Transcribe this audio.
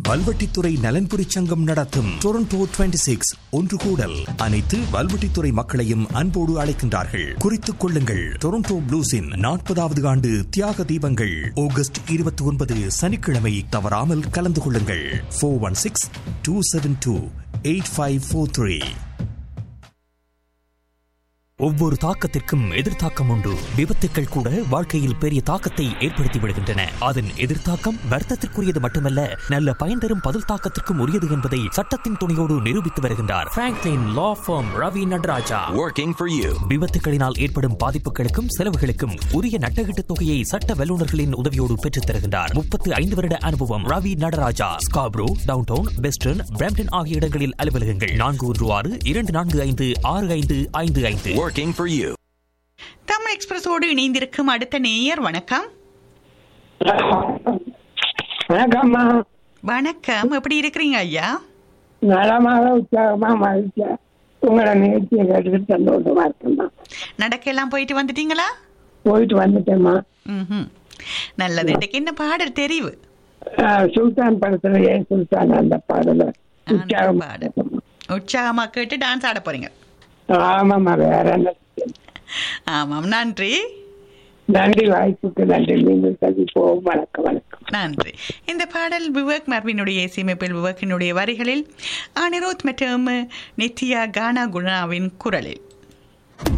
வல்வெட்டித்துறை நலன்புரி சங்கம் நடத்தும் டொரண்டோ 26 ஒன்று கூடல் அனைத்து வல்வெட்டித்துறை மக்களையும் அன்போடு அழைக்கின்றார்கள். குறித்துக் கொள்ளுங்கள். டொரண்டோ ப்ளூஸின் 40வது ஆண்டு தியாக தீபங்கள் ஆகஸ்ட் 29 சனிக்கிழமை. தவறாமல் கலந்து கொள்ளுங்கள். 416-272-8543. ஒவ்வொரு தாக்கத்திற்கும் எதிர்த்தாக்கம் உண்டு. விபத்துக்கள் கூட வாழ்க்கையில் பெரிய தாக்கத்தை ஏற்படுத்தி விடுகின்றன. அதன் எதிர்த்தாக்கம் வர்த்தத்திற்குரியது மட்டுமல்ல, நல்ல பயன் தரும் பதில் தாக்கத்திற்கும் உரியது என்பதை சட்டத்தின் துணையோடு நிரூபித்து வருகின்றார் Franklin law form Ravi Nataraja. Working for you. விபத்துகளினால் ஏற்படும் பாதிப்புகளுக்கும் செலவுகளுக்கும் உரிய நட்டகீட்டு தொகையை சட்ட வல்லுநர்களின் உதவியோடு பெற்றுத் தருகின்றார். 35 வருட அனுபவம். Ravi Nataraja. Scarborough, downtown, western, Brampton ஆகிய இடங்களில் அலுவலகங்கள். 416-245-6555. Working for you. தமிழ் எக்ஸ்பிரஸோடு இணைந்திருக்கும் அடுத்த நேயர். வணக்கம். வணக்கம்மா. வணக்கம். எப்படி இருக்கிறீங்க ஐயா? நலமாக உற்சாகமா மகிழ்ச்சியா உங்களோட நிகழ்ச்சியை கேட்டுக்கிட்டு சந்தோஷமா இருக்குமா. நடக்கெல்லாம் போயிட்டு வந்துட்டீங்களா? போயிட்டு வந்துட்டேம்மா. நல்லது. இன்னைக்கு என்ன பாடல் தெரிவு? சுல்தான் படத்துல ஏன் சுல்தான் அந்த பாடல உற்சாகமா கேட்டு டான்ஸ் ஆட போறீங்க? ஆமாம்மா. வேற என்ன? ஆமாம். நன்றி. நன்றி. வாய்ப்புக்கு நன்றி. மீண்டும் சந்திப்போம். வணக்கம். வணக்கம். நன்றி. இந்த பாடல் விவேக் மர்வினுடைய இசையமைப்பில் விவேக்கினுடைய வரிகளில் அனிருத் மற்றும் நித்யா கானா குணாவின் குரலில்.